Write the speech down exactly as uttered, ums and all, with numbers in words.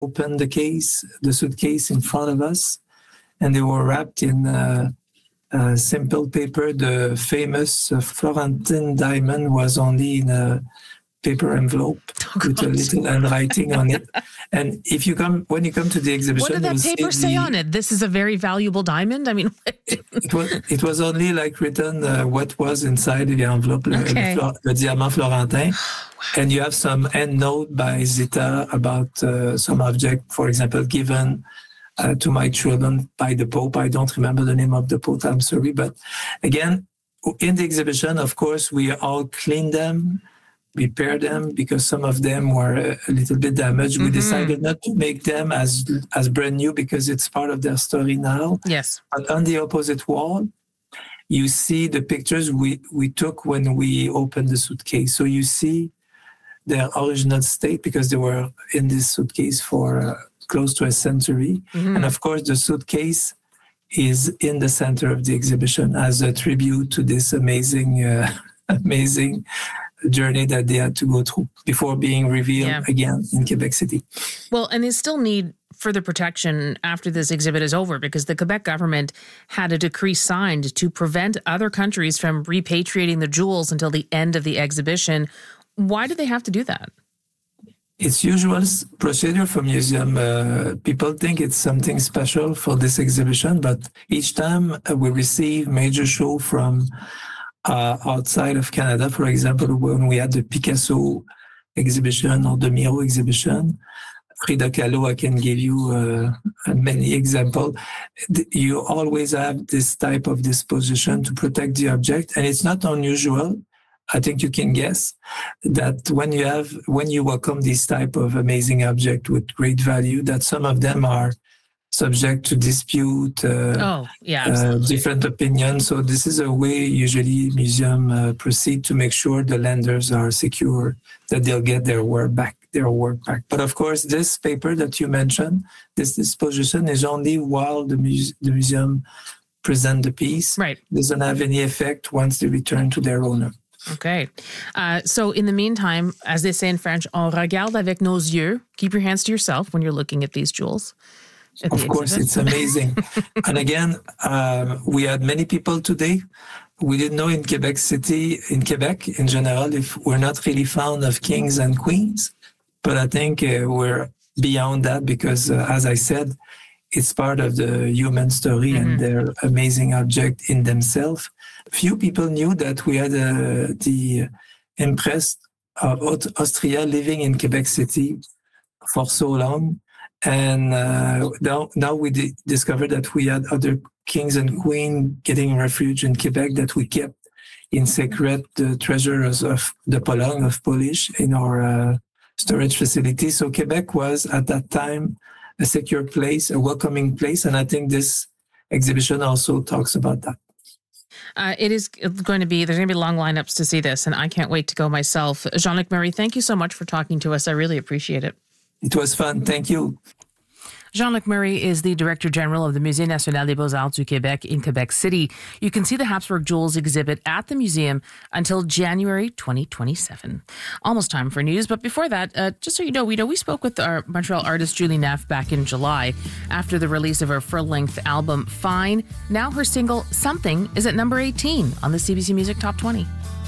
opened the case, the suitcase in front of us, and they were wrapped in uh, uh, simple paper. The famous uh, Florentine diamond was only in a paper envelope oh, with a little handwriting on it. And if you come, when you come to the exhibition, what did that paper say the, on it? This is a very valuable diamond. I mean, it, it was it was only like written uh, what was inside the envelope, okay. le, le, le diamant Florentin. Wow. And you have some end note by Zita about uh, some object, for example, given uh, to my children by the Pope. I don't remember the name of the Pope. I'm sorry, but again, in the exhibition, of course, we all clean them, repair them, because some of them were a little bit damaged. Mm-hmm. We decided not to make them as as brand new because it's part of their story now. Yes. But on the opposite wall, you see the pictures we, we took when we opened the suitcase. So you see their original state because they were in this suitcase for uh, close to a century. Mm-hmm. And of course, the suitcase is in the center of the exhibition as a tribute to this amazing, uh, amazing journey that they had to go through before being revealed yeah. again in Quebec City. Well, and they still need further protection after this exhibit is over because the Quebec government had a decree signed to prevent other countries from repatriating the jewels until the end of the exhibition. Why do they have to do that? It's usual procedure for museum. Uh, people think it's something special for this exhibition, but each time we receive major show from Uh, outside of Canada, for example, when we had the Picasso exhibition or the Miro exhibition, Frida Kahlo, I can give you uh, many examples. You always have this type of disposition to protect the object, and it's not unusual. I think you can guess that when you have when you welcome this type of amazing object with great value, that some of them are subject to dispute, uh, oh, yeah, uh, different opinions. So this is a way usually museum uh, proceed to make sure the lenders are secure, that they'll get their work back, their work back. But of course, this paper that you mentioned, this disposition is only while the, muse- the museum present the piece. Right. It doesn't have any effect once they return to their owner. Okay. Uh, so in the meantime, as they say in French, on regarde avec nos yeux. Keep your hands to yourself when you're looking at these jewels. Of course, it's amazing. And again, uh, we had many people today. We didn't know in Quebec City, in Quebec in general, if we're not really fond of kings and queens. But I think uh, we're beyond that because, uh, as I said, it's part of the human story mm-hmm. and their amazing object in themselves. Few people knew that we had uh, the Empress of Austria living in Quebec City for so long. And uh, now, now we d- discovered that we had other kings and queens getting refuge in Quebec that we kept in secret the treasures of the Pologne of Polish in our uh, storage facility. So Quebec was at that time a secure place, a welcoming place. And I think this exhibition also talks about that. Uh, it is going to be, there's going to be long lineups to see this, and I can't wait to go myself. Jean-Luc Murray, thank you so much for talking to us. I really appreciate it. It was fun. Thank you. Jean-Luc Murray is the Director General of the Musée National des Beaux-Arts du Québec in Quebec City. You can see the Habsburg Jewels exhibit at the museum until January twenty twenty-seven. Almost time for news, but before that, uh, just so you know, we know we spoke with our Montreal artist Julie Neff back in July after the release of her full-length album Fine. Now her single Something is at number eighteen on the C B C Music Top twenty.